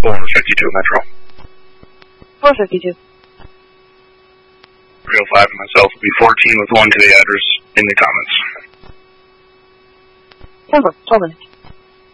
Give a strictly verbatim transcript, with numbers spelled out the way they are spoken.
four fifty-two Metro. four fifty-two. three oh five and myself will be fourteen with one to the address in the comments. ten four, twelve minutes.